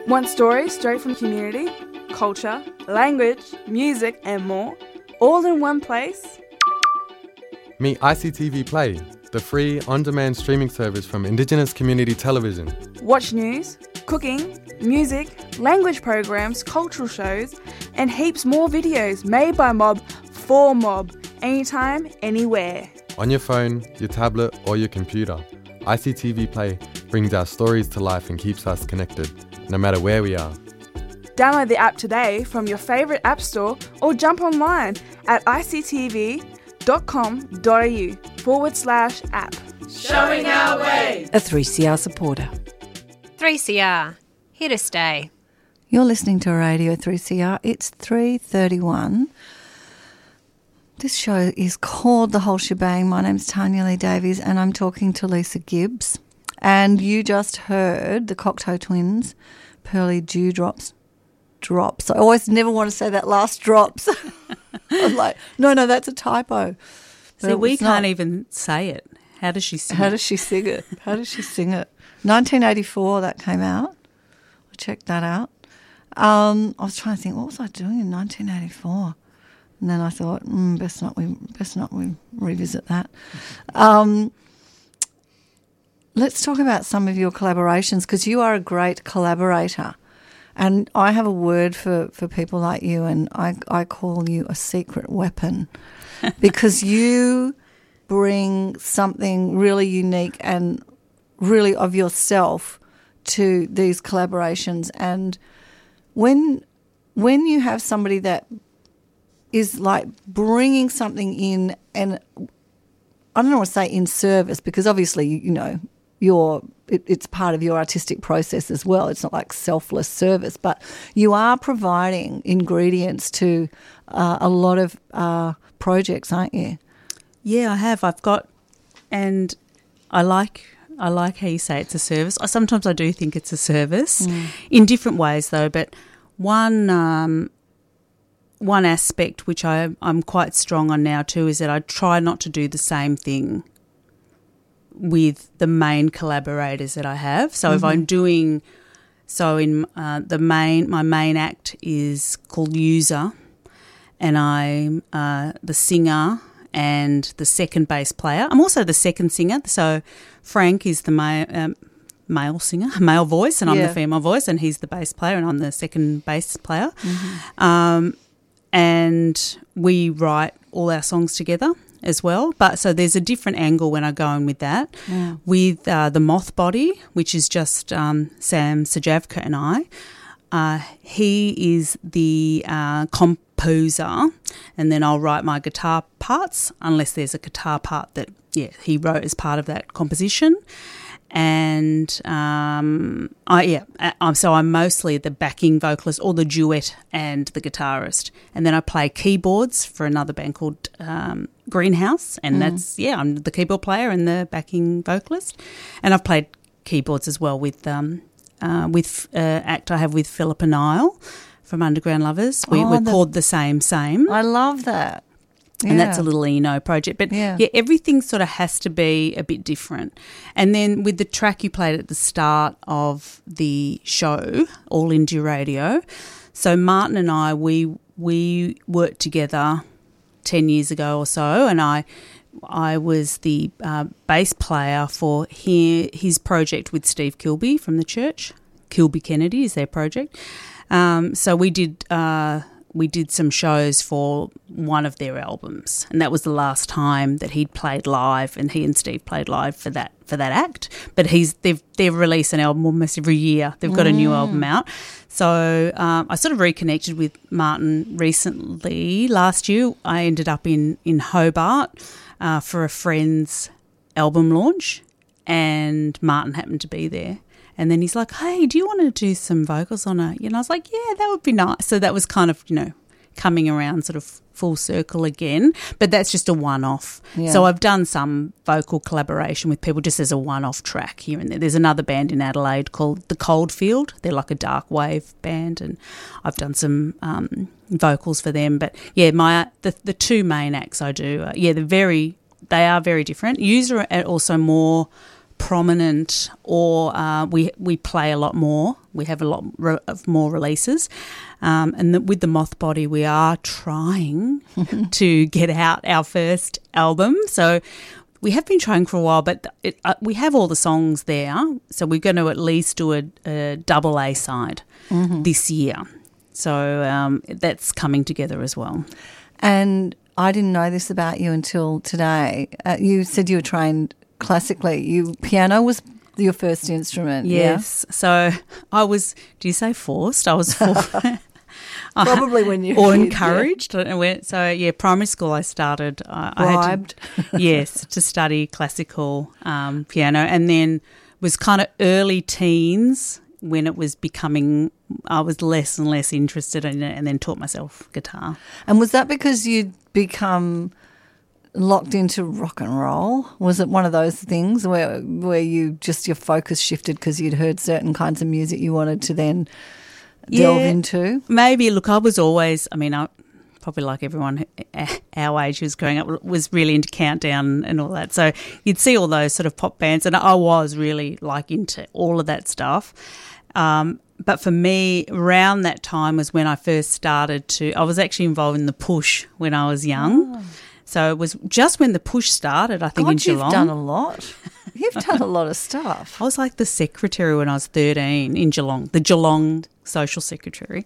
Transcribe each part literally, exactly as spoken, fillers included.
Want stories straight from community, culture, language, music and more, all in one place? Meet I C T V Play, the free on-demand streaming service from Indigenous Community Television. Watch news, cooking, music, language programs, cultural shows, and heaps more videos made by Mob for Mob, anytime, anywhere. On your phone, your tablet or your computer, I C T V Play brings our stories to life and keeps us connected, no matter where we are. Download the app today from your favourite app store or jump online at ictv.com.au forward slash app. Showing our ways. A three C R supporter. three C R, here to stay. You're listening to Radio three C R. It's three thirty-one. This show is called The Whole Shebang. My name's Tanya Lee Davies and I'm talking to Lisa Gibbs. And you just heard the Cocteau Twins, Pearly Dewdrops. Drops. I always never want to say that last drops. I'm like, no, no, that's a typo. But See, we can't not. even say it. How does she sing How it? does she sing it? How does she sing it? nineteen eighty-four, that came out. I checked that out. Um, I was trying to think, what was I doing in nineteen eighty-four? And then I thought, mm, best not we best not we revisit that. Um, let's talk about some of your collaborations because you are a great collaborator. And I have a word for, for people like you, and I, I call you a secret weapon because you bring something really unique and really of yourself to these collaborations. And when when you have somebody that is like bringing something in, and I don't want to say in service because obviously, you know, you're it, it's part of your artistic process as well. It's not like selfless service, but you are providing ingredients to uh, a lot of uh, projects, aren't you? Yeah, I have. I've got, and I like I like how you say it's a service. I, sometimes I do think it's a service mm. in different ways though, but one um, one aspect which I, I'm quite strong on now too is that I try not to do the same thing with the main collaborators that I have. So mm-hmm. if I'm doing, so in uh, the main, my main act is called User, and I'm uh, the singer and the second bass player. I'm also the second singer. So Frank is the male, um, male singer, male voice, and I'm yeah. the female voice, and he's the bass player, and I'm the second bass player. Mm-hmm. Um, and we write all our songs together as well. But so there's a different angle when I go in with that. Yeah. With uh, the Moth Body, which is just um, Sam Sajavka and I. Uh, he is the uh, composer, and then I'll write my guitar parts unless there's a guitar part that, yeah, he wrote as part of that composition. And um, I yeah, I'm so I'm mostly the backing vocalist or the duet and the guitarist, and then I play keyboards for another band called um, Greenhouse, and mm. that's yeah, I'm the keyboard player and the backing vocalist, and I've played keyboards as well with um uh, with uh, act I have with Philippa Nile from Underground Lovers. We, oh, we're the, called The Same Same. I love that. And yeah. that's a little Eno project. But, yeah. yeah, everything sort of has to be a bit different. And then with the track you played at the start of the show, All Indie Radio, so Martin and I, we we worked together ten years ago or so, and I I was the uh, bass player for he, his project with Steve Kilby from the church. Kilby Kennedy is their project. Um, so we did... Uh, we did some shows for one of their albums, and that was the last time that he'd played live, and he and Steve played live for that for that act. But he's they've they've released an album almost every year. They've got mm. a new album out. So um, I sort of reconnected with Martin recently. Last year I ended up in, in Hobart uh, for a friend's album launch, and Martin happened to be there. And then he's like, hey, do you want to do some vocals on it? And I was like, yeah, that would be nice. So that was kind of, you know, coming around sort of full circle again. But that's just a one-off. Yeah. So I've done some vocal collaboration with people just as a one-off track here and there. There's another band in Adelaide called The Coldfield. They're like a dark wave band, and I've done some um, vocals for them. But, yeah, my the, the two main acts I do, uh, yeah, they're very, they are very different. User are also more prominent, or uh, we we play a lot more we have a lot re- of more releases. Um, and the, with the Moth Body, we are trying to get out our first album. So we have been trying for a while, but it, uh, we have all the songs there. So we're going to at least do a, a double A side mm-hmm. this year. So um, that's coming together as well. And I didn't know this about you until today. Uh, you said you were trained classically. You piano was your first instrument. Yes. Yeah? So I was. Do you say forced? I was forced. Probably when you or kid, encouraged. Yeah. I don't know where. So yeah, primary school I started. I, Bribed. I had to, yes, to study classical um, piano, and then was kind of early teens when it was becoming. I was less and less interested in it, and then taught myself guitar. And was that because you'd become locked into rock and roll? Was it one of those things where where you just your focus shifted because you'd heard certain kinds of music you wanted to then delve yeah, into? Maybe. Look, I was always, I mean, I probably like everyone our age who's growing up was really into Countdown and all that. So you'd see all those sort of pop bands, and I was really like into all of that stuff. Um, but for me, around that time was when I first started to, I was actually involved in the Push when I was young. Oh. So it was just when the Push started, I think, God, in Geelong. You've done a lot. You've done a lot of stuff. I was like the secretary when I was thirteen in Geelong, the Geelong social secretary.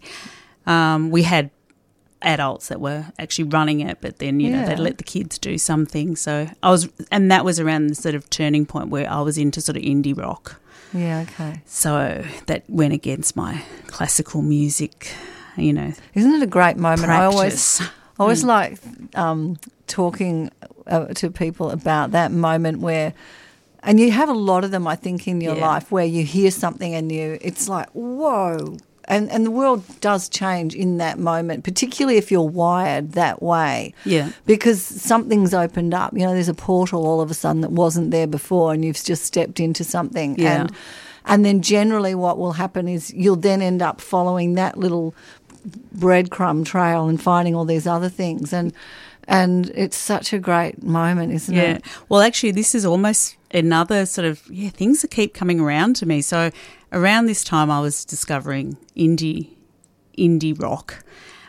Um, we had adults that were actually running it, but then, you yeah. know, they'd let the kids do some things. So I was, and that was around the sort of turning point where I was into sort of indie rock. Yeah, okay. So that went against my classical music, you know. Isn't it a great moment? Practice. I always, I always mm. like um, talking uh, to people about that moment where, and you have a lot of them, I think, in your yeah. life where you hear something and you, it's like, whoa. And and the world does change in that moment, particularly if you're wired that way. Yeah. Because something's opened up. You know, there's a portal all of a sudden that wasn't there before and you've just stepped into something. Yeah. And, and then generally what will happen is you'll then end up following that little breadcrumb trail and finding all these other things. And and it's such a great moment, isn't yeah. it? Yeah. Well, actually, this is almost another sort of, yeah, things that keep coming around to me. So around this time I was discovering indie indie rock.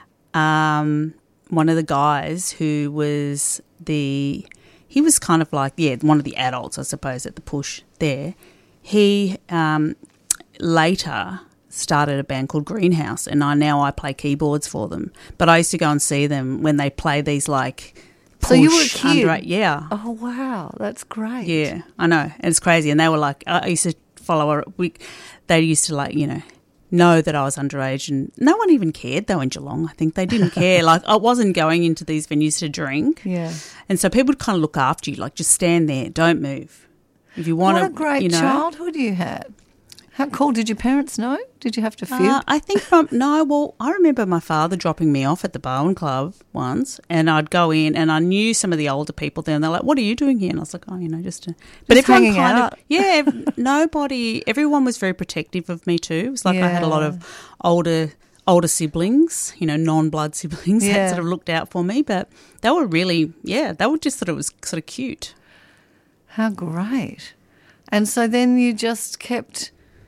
Um, one of the guys who was the – he was kind of like, yeah, one of the adults, I suppose, at the Push there. He um, later started a band called Greenhouse, and I now I play keyboards for them. But I used to go and see them when they play these like Push. So you were a kid? Under, yeah. Oh, wow. That's great. Yeah, I know. And it's crazy. And they were like – I used to follow her. We, they used to like, you know, know that I was underage, and no one even cared though in Geelong. I think they didn't care. Like I wasn't going into these venues to drink. Yeah. And so people would kind of look after you, like just stand there, don't move. If you want to, what a great you know, childhood you had. How cool. Did your parents know? Did you have to fib? Uh, I think from, no, well, I remember my father dropping me off at the Barwon Club once, and I'd go in and I knew some of the older people there, and they're like, what are you doing here? And I was like, oh, you know, just to, but just everyone hanging kind out. of, yeah, nobody, everyone was very protective of me too. It was like yeah. I had a lot of older older siblings, you know, non-blood siblings yeah. that sort of looked out for me, but they were really, yeah, they were just thought it was sort of cute. How great. And so then you just kept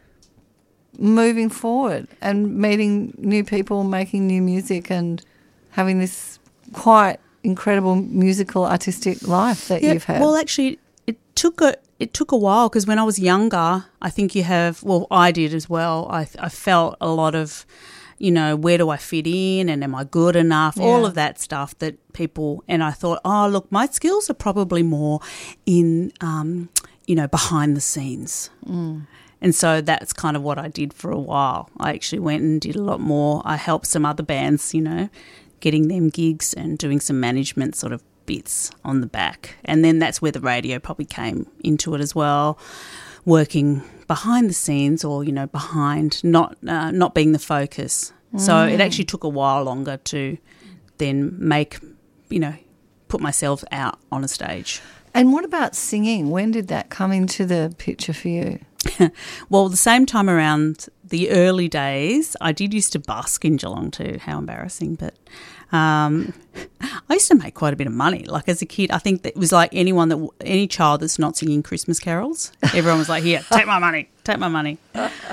moving forward and meeting new people, making new music and having this quite incredible musical artistic life that yeah, you've had. Well, actually, it took a it took a while because when I was younger, I think you have, well, I did as well. I I felt a lot of, you know, where do I fit in and am I good enough? Yeah. All of that stuff that people, and I thought, oh, look, my skills are probably more in, um, you know, behind the scenes. Mm. And so that's kind of what I did for a while. I actually went and did a lot more. I helped some other bands, you know, getting them gigs and doing some management sort of bits on the back. And then that's where the radio probably came into it as well, working behind the scenes or, you know, behind, not uh, not being the focus. Mm. So it actually took a while longer to then make, you know, put myself out on a stage. And what about singing? When did that come into the picture for you? Well, the same time around the early days, I did used to busk in Geelong too. How embarrassing. But um, I used to make quite a bit of money. Like as a kid, I think that it was like anyone that, any child that's not singing Christmas carols, everyone was like, here, take my money, take my money.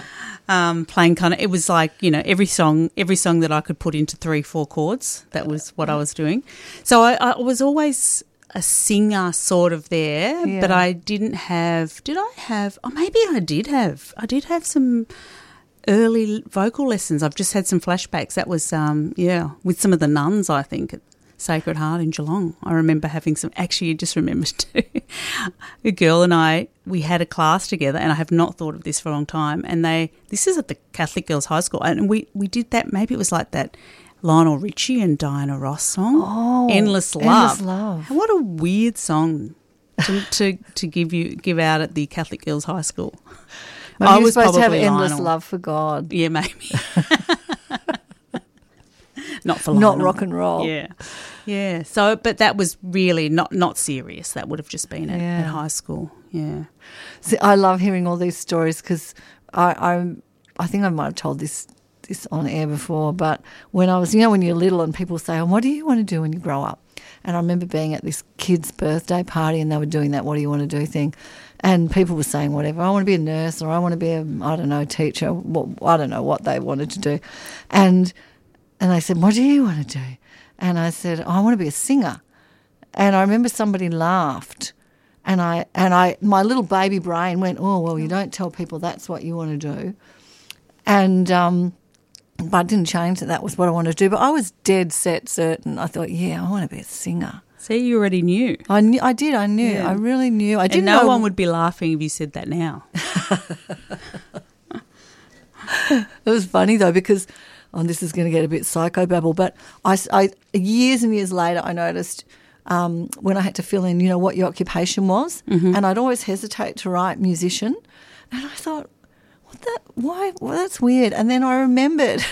um, playing kind of, it was like, you know, every song, every song that I could put into three, four chords, that was what I was doing. So I, I was always a singer sort of there, Yeah. but I didn't have, did I have, oh, maybe I did have, I did have some early vocal lessons. I've just had some flashbacks. That was, um, yeah, with some of the nuns, I think, at Sacred Heart in Geelong. I remember having some, actually you just remembered too, a girl and I, we had a class together, and I have not thought of this for a long time, and they, this is at the Catholic Girls High School, and we, we did that, maybe it was like that Lionel Richie and Diana Ross song, Oh, Endless Love. Endless Love. What a weird song to, to, to give you give out at the Catholic Girls High School. Maybe I you're was supposed to have probably endless Lionel. love for God, Yeah, maybe. Not for not Lionel. rock and roll. Yeah, yeah. So, but that was really not not serious. That would have just been at, Yeah. at high school. Yeah. See, I love hearing all these stories because I, I, I think I might have told this this on air before. But when I was, you know, when you're little and people say, "Oh, what do you want to do when you grow up?" And I remember being at this kid's birthday party and they were doing that "What do you want to do?" thing, and people were saying whatever. I want to be a nurse, or I want to be a, I don't know, teacher. What, I don't know what they wanted to do, and and they said, "What do you want to do?" And I said, oh, "I want to be a singer." And I remember somebody laughed. And I and I my little baby brain went, "Oh, well, you don't tell people that's what you want to do." And um, but I didn't change that. That was what I wanted to do. But I was dead set certain. I thought, yeah, I want to be a singer. See, you already knew. I knew. I did. I knew. Yeah. I really knew. I And didn't no know one would be laughing if you said that now. It was funny though because, oh, this is going to get a bit psychobabble. But I, I years and years later, I noticed. Um, when I had to fill in, you know, what your occupation was, Mm-hmm. and I'd always hesitate to write musician, and I thought, what that? Why? Well, that's weird. And then I remembered,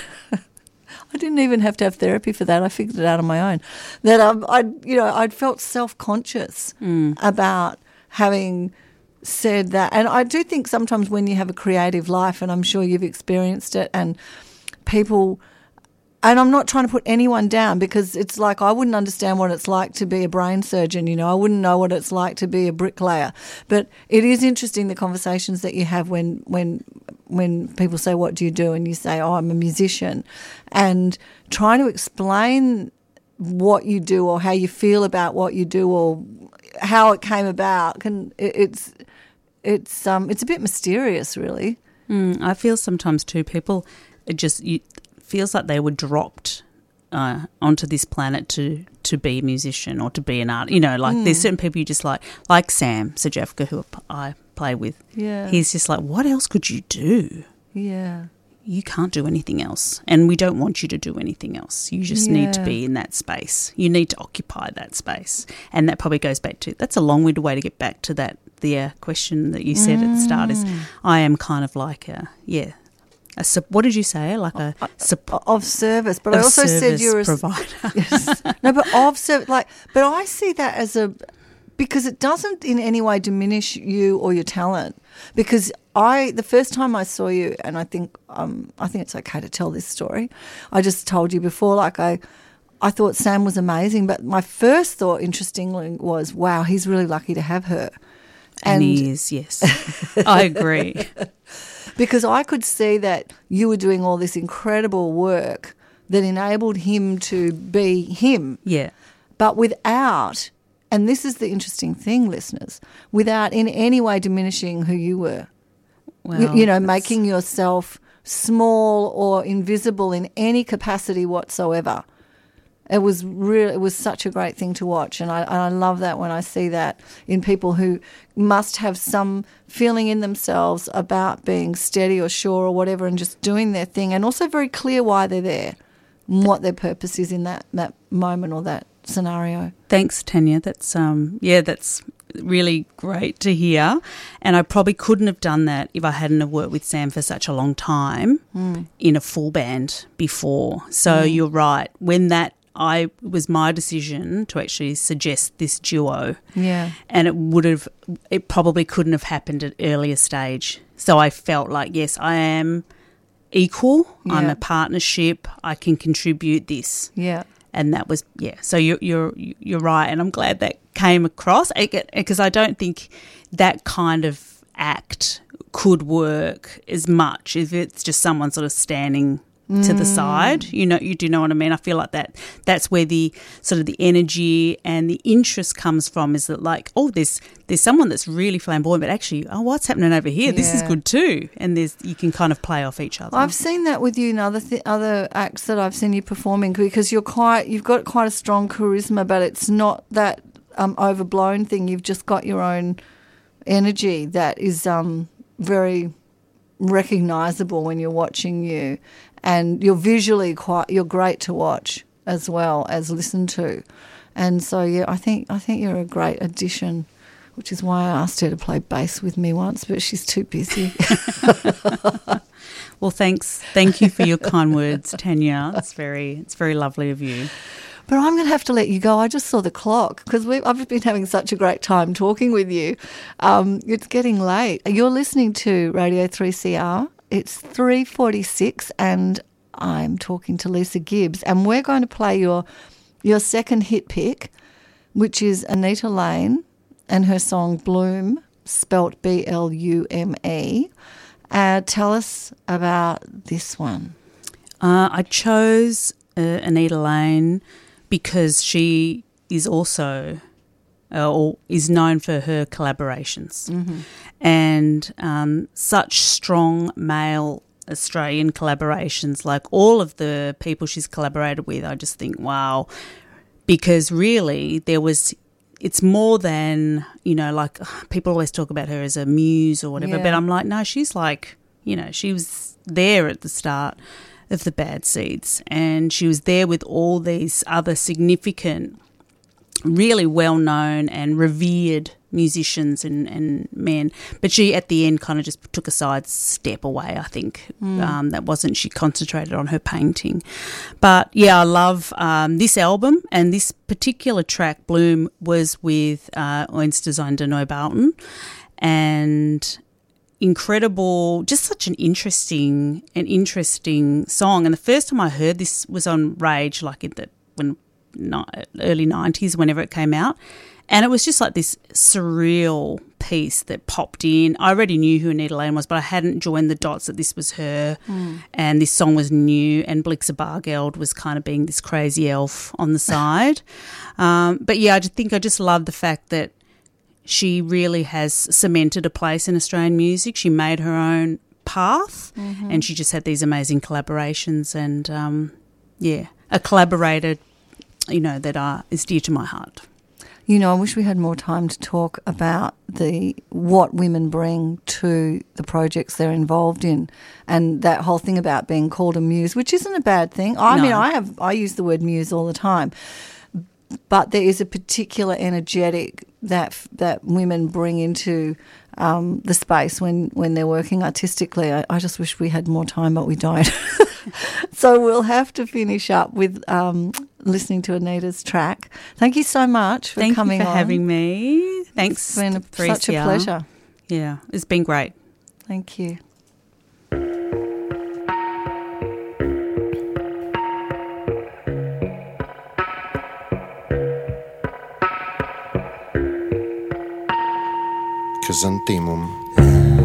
I didn't even have to have therapy for that. I figured it out on my own. That um, I, you know, I'd felt self-conscious Mm. about having said that, and I do think sometimes when you have a creative life, and I'm sure you've experienced it, and people. And I'm not trying to put anyone down because it's like I wouldn't understand what it's like to be a brain surgeon, you know. I wouldn't know what it's like to be a bricklayer. But it is interesting the conversations that you have when when when people say, "What do you do?" and you say, "Oh, I'm a musician." And trying to explain what you do or how you feel about what you do or how it came about can it, it's it's um it's a bit mysterious, really. Mm, I feel sometimes too people it just you, feels like they were dropped uh, onto this planet to to be a musician or to be an art. You know, like Mm. there's certain people you just like, like Sam Sajevka, who I play with. Yeah. He's just like, what else could you do? Yeah. You can't do anything else, and we don't want you to do anything else. You just need to Yeah. be in that space. You need to occupy that space, and that probably goes back to that's a long-winded way to get back to that. The uh, question that you said at the start is, I am kind of like a yeah. A, sup- what did you say? Like a sup- Of service, but I a also said service you're a provider. Yes. No, but of service, like, but I see that as a because it doesn't in any way diminish you or your talent. Because I, the first time I saw you, and I think um, I think it's okay to tell this story. I just told you before, like I, I thought Sam was amazing, but my first thought, interestingly, was, wow, he's really lucky to have her. And, and he is, yes, I agree. Because I could see that you were doing all this incredible work that enabled him to be him. Yeah. But without, and this is the interesting thing, listeners, without in any way diminishing who you were. Well, you, you know, that's- making yourself small or invisible in any capacity whatsoever. It was really, it was such a great thing to watch, and I, and I love that when I see that in people who must have some feeling in themselves about being steady or sure or whatever, and just doing their thing, and also very clear why they're there, and what their purpose is in that, that moment or that scenario. Thanks, Tanya. That's um, yeah, that's really great to hear. And I probably couldn't have done that if I hadn't have worked with Sam for such a long time Mm. in a full band before. So Mm. you're right. When that I it was my decision to actually suggest this duo. Yeah. And it would have, it probably couldn't have happened at an earlier stage. So I felt like, yes, I am equal. I'm Yeah. a partnership. I can contribute this. Yeah. And that was, yeah. So you're you're you're right, and I'm glad that came across because I don't think that kind of act could work as much if it's just someone sort of standing to the side. You know, you do know what I mean? I feel like that that's where the sort of the energy and the interest comes from, is that like, oh, there's there's someone that's really flamboyant, but actually, oh, what's happening over here? Yeah. This is good too. And there's you can kind of play off each other. I've seen that with you in other th- other acts that I've seen you performing, because you're quite you've got quite a strong charisma, but it's not that um, overblown thing. You've just got your own energy that is um, very recognisable when you're watching you. And you're visually quite, you're great to watch as well as listen to. And so, yeah, I think I think you're a great addition, which is why I asked her to play bass with me once, but she's too busy. Well, thanks. Thank you for your kind words, Tanya. It's very, it's very lovely of you. But I'm going to have to let you go. I just saw the clock because I've been having such a great time talking with you. Um, it's getting late. You're listening to Radio three C R. It's three forty-six and I'm talking to Lisa Gibbs, and we're going to play your your second hit pick, which is Anita Lane and her song Bloom, spelt B L U M E. Uh, tell us about this one. Uh, I chose uh, Anita Lane because she is also uh, or is known for her collaborations. Mm-hmm. And um, such strong male Australian collaborations, like all of the people she's collaborated with, I just think, wow, because really there was, it's more than, you know, like people always talk about her as a muse or whatever, yeah. But I'm like, no, she's like, you know, she was there at the start of the Bad Seeds, and she was there with all these other significant, really well-known and revered musicians and, and men, but she at the end kind of just took a side step away, I think. Mm. Um, that wasn't, she concentrated on her painting. But yeah, I love um, this album, and this particular track, Bloom, was with uh, Oinsters Noe Barton, and incredible, just such an interesting an interesting song. And the first time I heard this was on Rage, like in the when early nineties, whenever it came out. And it was just like this surreal piece that popped in. I already knew who Anita Lane was, but I hadn't joined the dots that this was her, mm. and this song was new, and Blixa Bargeld was kind of being this crazy elf on the side. um, but, yeah, I just think I just love the fact that she really has cemented a place in Australian music. She made her own path, mm-hmm. and she just had these amazing collaborations, and, um, yeah, a collaborator, you know, that uh, is dear to my heart. You know, I wish we had more time to talk about the what women bring to the projects they're involved in, and that whole thing about being called a muse, which isn't a bad thing. I no. mean, I have I use the word muse all the time, but there is a particular energetic that that women bring into um, the space when, when they're working artistically. I, I just wish we had more time, but we don't. So we'll have to finish up with um, listening to Anita's track. Thank you so much for Thank coming you for on. having me. Thanks. It's been a, such a pleasure. Yeah, it's been great. Thank you. Chrysanthemum